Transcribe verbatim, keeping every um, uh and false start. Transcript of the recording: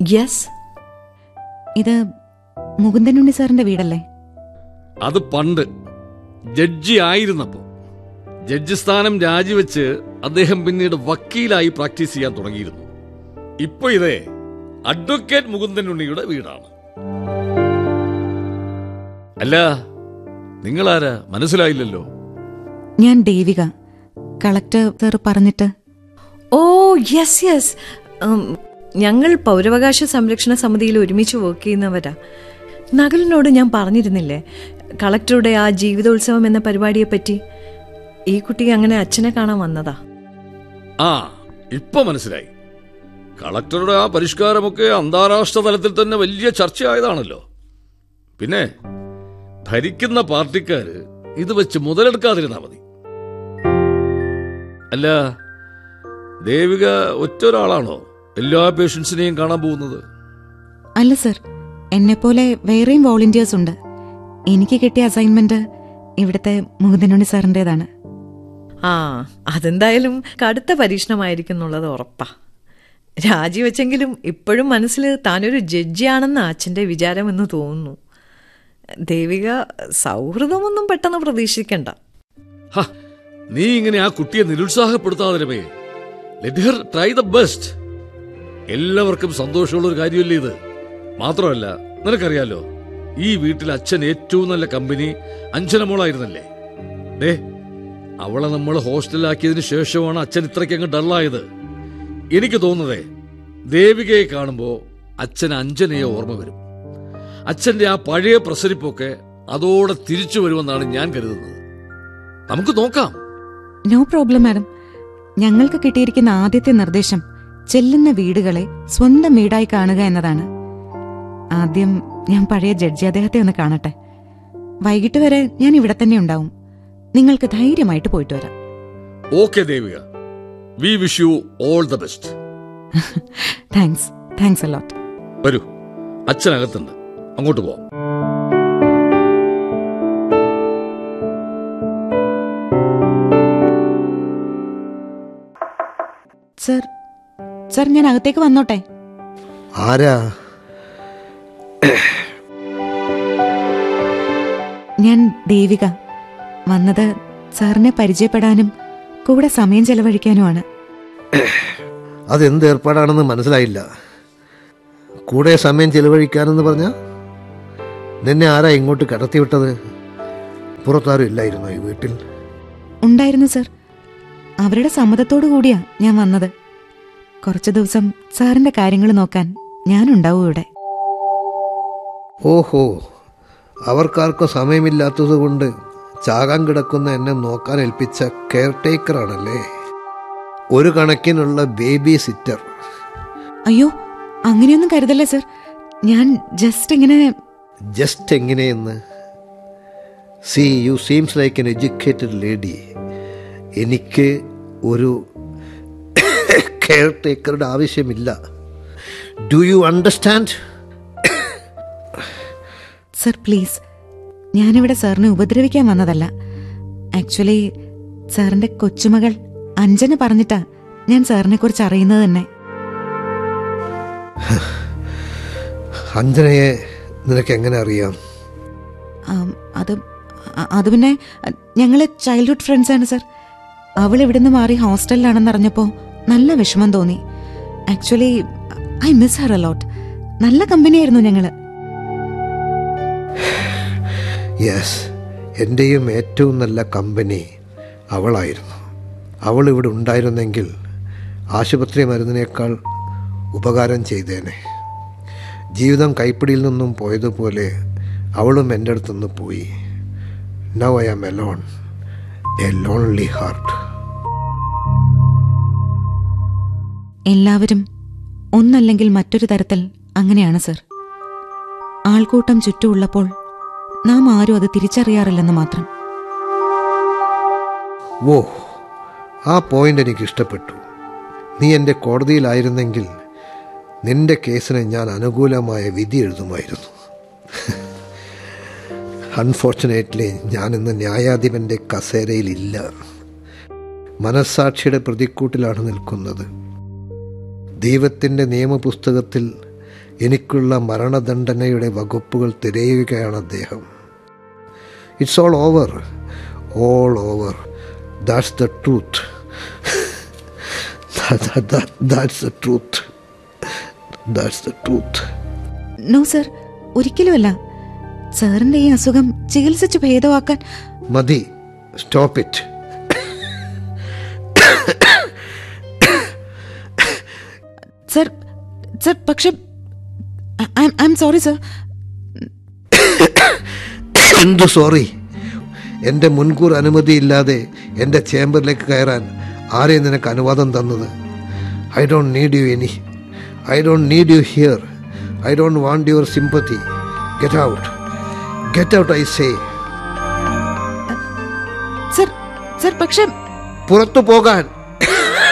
Yes. ഇത് മുകുന്ദനുണ്ണി സാറിന്റെ വീടല്ലേ? അത് പണ്ട് ജഡ്ജി ആയിരുന്നപ്പോ. ജഡ്ജി സ്ഥാനം രാജിവെച്ച് അദ്ദേഹം പിന്നീട് വക്കീലായി പ്രാക്ടീസ് ചെയ്യാൻ തുടങ്ങിയിരുന്നു. ഇപ്പൊ ഇതേ അഡ്വക്കേറ്റ് മുകുന്ദനുണ്ണിയുടെ വീടാണ്. അല്ല, നിങ്ങളാരാ? മനസ്സിലായില്ലല്ലോ. ഞാൻ ദേവിക, കളക്ടർ സാർ പറഞ്ഞിട്ട്. ഓ യെസ് യെസ്. ഞങ്ങൾ പൗരാവകാശ സംരക്ഷണ സമിതിയിൽ ഒരുമിച്ച് വർക്ക് ചെയ്യുന്നവരാ. നകലിനോട് ഞാൻ പറഞ്ഞിരുന്നില്ലേ കളക്ടറുടെ ആ ജീവിതോത്സവം എന്ന പരിപാടിയെ പറ്റി? ഈ കുട്ടി അങ്ങനെ അച്ഛനെ കാണാൻ വന്നതാ. ആ, ഇപ്പൊ മനസ്സിലായി. കളക്ടറുടെ ആ പരിഷ്കാരമൊക്കെ അന്താരാഷ്ട്ര തലത്തിൽ തന്നെ വലിയ ചർച്ചയായതാണല്ലോ. പിന്നെ ഭരിക്കുന്ന പാർട്ടിക്കാര് ഇത് വെച്ച് മുതലെടുക്കാതിരുന്നാ മതി. അല്ല, ദേവിക ഒറ്റൊരാളാണോ എല്ലാ പേഷ്യൻസിനെയും കാണാൻ പോകുന്നത്? അല്ല സർ, എന്നെപ്പോലെ വേറെയും വോളണ്ടിയേഴ്സ് ഉണ്ട്. എനിക്ക് കിട്ടിയ അസൈൻമെന്റ് ഇവിടുത്തെ മുകുന്ദനുണ്ണി സാറിൻ്റെതാണ്. ആ, അതെന്തായാലും കടുത്ത പരീക്ഷണമായിരിക്കും എന്നുള്ളത് ഉറപ്പാ. രാജിവെച്ചെങ്കിലും ഇപ്പോഴും മനസ്സിൽ താനൊരു ജഡ്ജിയാണെന്ന് അച്ഛൻ്റെ വിചാരമെന്ന് തോന്നുന്നു. ദേവിക സൗഹൃദമൊന്നും പെട്ടെന്ന് പ്രതീക്ഷിക്കണ്ട. നീ ഇങ്ങനെ ആ കുട്ടിയെ നിരുത്സാഹപ്പെടുത്താതിരമേ. Let Har try the best. എല്ലാവർക്കും സന്തോഷമുള്ള ഒരു കാര്യമല്ലേ ഇത്? മാത്രമല്ല, നിനക്കറിയാലോ, ഈ വീട്ടിൽ അച്ഛൻ ഏറ്റവും നല്ല കമ്പനി അഞ്ജനമോളായിരുന്നല്ലേ. ഡേ, അവളെ നമ്മൾ ഹോസ്റ്റലിലാക്കിയതിനു ശേഷമാണ് അച്ഛൻ ഇത്രയ്ക്ക് അങ്ങ് ഡള്ളായത്. എനിക്ക് തോന്നുന്നതേ, ദേവികയെ കാണുമ്പോ അച്ഛൻ അഞ്ജനയെ ഓർമ്മ വരും. അച്ഛന്റെ ആ പഴയ പ്രസരിപ്പൊക്കെ അതോടെ തിരിച്ചു വരുമെന്നാണ് ഞാൻ കരുതുന്നത്. നമുക്ക് നോക്കാം. No problem madam. ഞങ്ങൾക്ക് കിട്ടിയിരിക്കുന്ന ആദ്യത്തെ നിർദ്ദേശം ചെല്ലുന്ന വീടുകളെ സ്വന്തം വീടായി കാണുക എന്നതാണ്. ആദ്യം ഞാൻ പഴയ ജഡ്ജി അദ്ദേഹത്തെ ഒന്ന് കാണട്ടെ. വൈകിട്ട് വരെ ഞാൻ ഇവിടെ തന്നെ ഉണ്ടാവും. നിങ്ങൾക്ക് ധൈര്യമായിട്ട് പോയിട്ട് വരാം. Okay Devika, we wish you all the best. Thanks thanks a lot. വരൂ, അച്ഛനകത്തുണ്ട്, അങ്ങോട്ട് പോവാം. സർ, സർ ഞാൻ അകത്തേക്ക് വന്നോട്ടെ? ആരാ? ഞാൻ ദേവിക. വന്നത് സാറിനെ പരിചയപ്പെടാനും കൂടെ സമയം ചെലവഴിക്കാനുമാണ്. അതെന്ത് ഏർപ്പാടാണെന്ന് മനസ്സിലായില്ല. കൂടെ സമയം ചെലവഴിക്കാനെന്ന് പറഞ്ഞ നിന്നെ ആരാ ഇങ്ങോട്ട് കടത്തിവിട്ടത്? പുറത്താരും ഇല്ലായിരുന്നോ ഈ വീട്ടിൽ? ഉണ്ടായിരുന്നു സർ. അവരുടെ സമ്മതത്തോടു കൂടിയാ ഞാൻ വന്നത്. കുറച്ചു ദിവസം സാറിന്റെ കാര്യങ്ങൾ നോക്കാൻ ഞാനുണ്ടാവും ഇവിടെ. ഓഹോ, അവർക്കാർക്കോ സമയമില്ലാത്തത് കൊണ്ട് ചാകാൻ കിടക്കുന്ന എന്നെ നോക്കാൻ ഏൽപ്പിച്ച കെയർ ടേക്കറാണല്ലേ. ഒരു കണക്കിനുള്ള ബേബി സിറ്റർ. അയ്യോ, അങ്ങനെയൊന്നും കരുതല്ലേ സർ. ഞാൻ ജസ്റ്റ് ഇങ്ങനെ. ജസ്റ്റ് എങ്ങനെയെന്ന്? C, U seems like an educated lady. എനിക്ക് ഒരു കെയർ ടേക്കറുടെ ആവശ്യമില്ല. Do you understand? Sir please, ഞാനിവിടെ സാറിനെ ഉപദ്രവിക്കാൻ വന്നതല്ല. ആക്ച്വലി സാറിന്റെ കൊച്ചുമകൾ അഞ്ജന പറഞ്ഞിട്ടാ ഞാൻ സാറിനെ കുറിച്ച് അറിയുന്നത് തന്നെ. അഞ്ജനയെ നിനക്ക് എങ്ങനെ അറിയാം? അത് അത് പിന്നെ ഞങ്ങള് ചൈൽഡ്ഹുഡ് ഫ്രണ്ട്സാണ് സർ. അവൾ ഇവിടുന്ന് മാറി ഹോസ്റ്റലിലാണെന്ന് അറിഞ്ഞപ്പോൾ നല്ല വിഷമം തോന്നി. ആക്ച്വലി ഐ മിസ് ഹർ അ ലോട്ട്. നല്ല കമ്പനിയായിരുന്നു ഞങ്ങള്. യെസ്, എൻ്റെയും ഏറ്റവും നല്ല കമ്പനി അവളായിരുന്നു. അവൾ ഇവിടെ ഉണ്ടായിരുന്നെങ്കിൽ ആശുപത്രി മരുന്നിനേക്കാൾ ഉപകാരം ചെയ്തേനെ. ജീവിതം കൈപ്പിടിയിൽ നിന്നും പോയതുപോലെ അവളും എൻ്റെ അടുത്തുനിന്ന് പോയി. Now I am alone, A lonely heart. എല്ലാവരും ഒന്നല്ലെങ്കിൽ മറ്റൊരു തരത്തിൽ അങ്ങനെയാണ് സർ. ആൾക്കൂട്ടം ചുറ്റുമുള്ളപ്പോൾ നാം ആരും അത് തിരിച്ചറിയാറില്ലെന്ന് മാത്രം. ഓ, ആ പോയിന്റ് എനിക്ക് ഇഷ്ടപ്പെട്ടു. നീ എൻ്റെ കോടതിയിലായിരുന്നെങ്കിൽ നിന്റെ കേസിന് ഞാൻ അനുകൂലമായ വിധി എഴുതുമായിരുന്നു. അൺഫോർച്ചുനേറ്റ്ലി ഞാനിന്ന് ന്യായാധിപൻ്റെ കസേരയിലില്ല. മനസ്സാക്ഷിയുടെ പ്രതിക്കൂട്ടിലാണ് നിൽക്കുന്നത്. ദൈവത്തിൻ്റെ നിയമപുസ്തകത്തിൽ എനിക്കുള്ള മരണദണ്ഡനയുടെ വകുപ്പുകൾ തിരയുകയാണ് അദ്ദേഹം. It's all over, all over. That's the truth. That's the truth. That's the truth. No sir, ഒരിക്കലുമല്ല. സാറിന്റെ ഈ അസുഖം ചികിത്സിച്ച് ഭേദമാക്കാൻ മതി. Stop it. സർ സർ പക്ഷെ ഐ എം സോറി സർ. എന്തു സോറി? എൻ്റെ മുൻകൂർ അനുമതിയില്ലാതെ എൻ്റെ ചേംബറിലേക്ക് കയറാൻ ആരെ നിനക്ക് അനുവാദം തന്നത്? I don't need you any. I don't need you here. I don't want your sympathy. Get out. Get out, I say. Sir sir പക്ഷെ പുറത്തു പോകാൻ.